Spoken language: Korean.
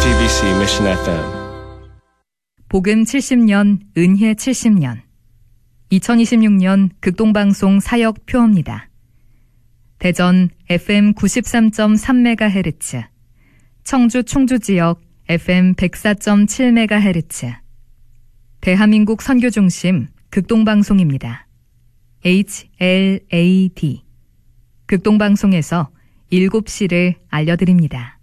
JTBC Mission FM. 복음 70년, 은혜 70년. 2026년 극동방송 사역 표어입니다. 대전 FM 93.3MHz, 청주 충주지역 FM 104.7MHz, 대한민국 선교중심 극동방송입니다. HLAD. 극동방송에서 7시를 알려드립니다.